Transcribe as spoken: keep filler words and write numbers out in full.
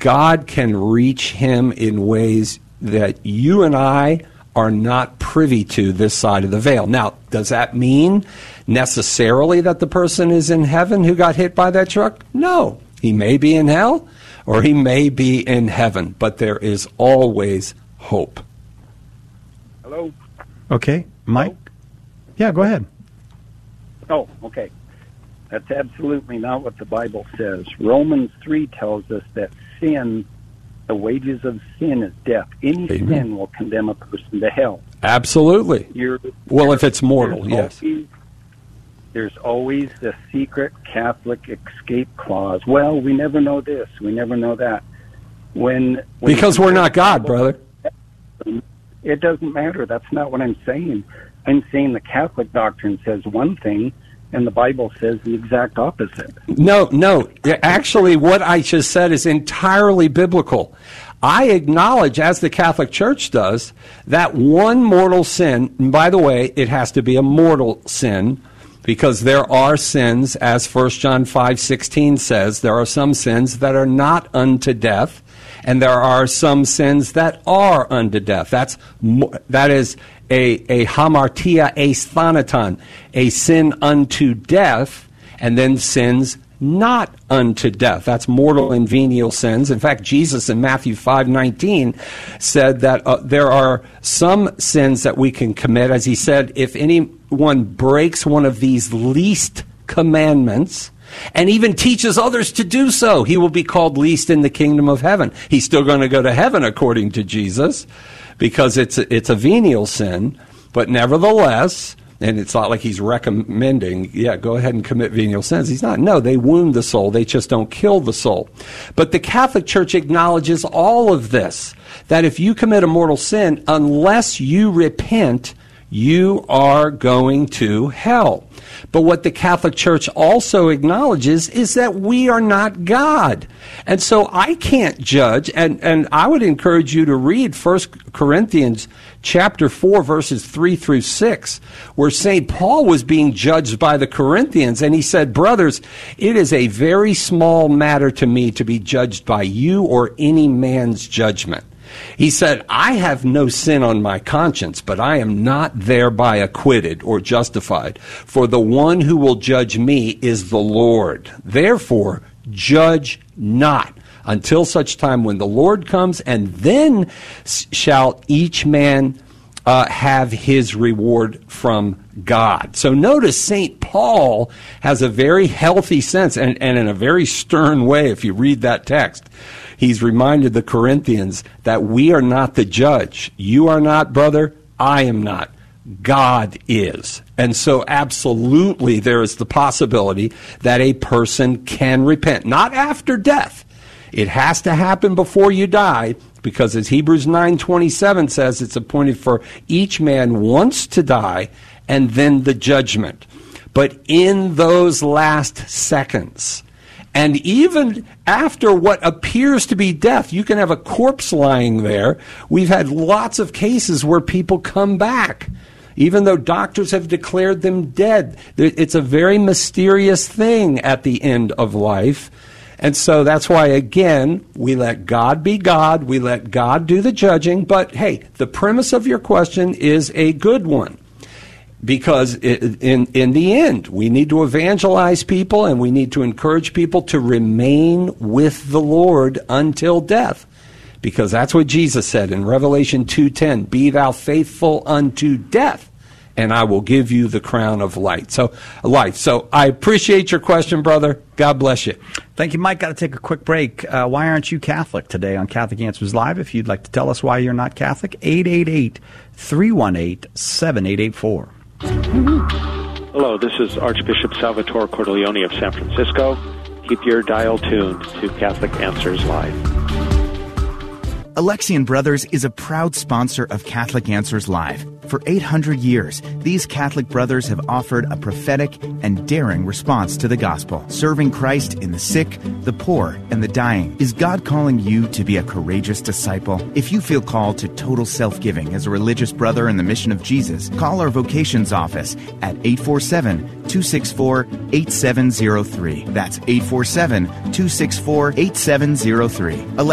God can reach him in ways that you and I are not privy to this side of the veil. Now, does that mean necessarily that the person is in heaven who got hit by that truck? No. He may be in hell or he may be in heaven, but there is always hope. Hello? Okay. Mike? Hello? Yeah, go ahead. Oh, okay. That's absolutely not what the Bible says. Romans three tells us that sin, the wages of sin is death. Any Amen. Sin will condemn a person to hell. Absolutely. You're, well, if it's mortal, there's yes. Always, there's always the secret Catholic escape clause. Well, we never know this. We never know that. When, when Because we're not God, brother. It doesn't matter. That's not what I'm saying. I'm saying the Catholic doctrine says one thing, and the Bible says the exact opposite. No, no. Actually, what I just said is entirely biblical. I acknowledge, as the Catholic Church does, that one mortal sin, and by the way, it has to be a mortal sin, because there are sins, as First John five sixteen says, there are some sins that are not unto death, and there are some sins that are unto death. That's that is a, a hamartia eis thanaton, a sin unto death, and then sins not unto death. That's mortal and venial sins. In fact, Jesus in Matthew five nineteen said that uh, there are some sins that we can commit. As he said, if anyone breaks one of these least commandments and even teaches others to do so, he will be called least in the kingdom of heaven. He's still going to go to heaven according to Jesus because it's a, it's a venial sin, but nevertheless, and it's not like he's recommending, yeah, go ahead and commit venial sins. He's not. No, they wound the soul. They just don't kill the soul. But the Catholic Church acknowledges all of this, that if you commit a mortal sin, unless you repent, you are going to hell. But what the Catholic Church also acknowledges is that we are not God. And so I can't judge, and, and I would encourage you to read First Corinthians chapter four, verses three through six, where Saint Paul was being judged by the Corinthians, and he said, brothers, it is a very small matter to me to be judged by you or any man's judgment. He said, I have no sin on my conscience, but I am not thereby acquitted or justified. For the one who will judge me is the Lord. Therefore, judge not until such time when the Lord comes, and then shall each man uh, have his reward from God. So notice Saint Paul has a very healthy sense, and, and in a very stern way, if you read that text. He's reminded the Corinthians that we are not the judge. You are not, brother. I am not. God is. And so absolutely there is the possibility that a person can repent. Not after death. It has to happen before you die, because as Hebrews nine twenty-seven says, it's appointed for each man once to die and then the judgment. But in those last seconds, and even after what appears to be death, you can have a corpse lying there. We've had lots of cases where people come back, even though doctors have declared them dead. It's a very mysterious thing at the end of life. And so that's why, again, we let God be God. We let God do the judging. But, hey, the premise of your question is a good one. Because in in the end, we need to evangelize people, and we need to encourage people to remain with the Lord until death. Because that's what Jesus said in Revelation two ten, be thou faithful unto death, and I will give you the crown of light. So, life. So I appreciate your question, brother. God bless you. Thank you, Mike. Got to take a quick break. Uh, why aren't you Catholic today on Catholic Answers Live? If you'd like to tell us why you're not Catholic, eight eight eight, three one eight, seven eight eight four. Hello, this is Archbishop Salvatore Cordileone of San Francisco. Keep your dial tuned to Catholic Answers Live. Alexian Brothers is a proud sponsor of Catholic Answers Live. For eight hundred years, these Catholic brothers have offered a prophetic and daring response to the gospel, serving Christ in the sick, the poor, and the dying. Is God calling you to be a courageous disciple? If you feel called to total self-giving as a religious brother in the mission of Jesus, call our vocations office at eight four seven, two six four, eight seven zero three. That's eight four seven, two six four, eight seven zero three.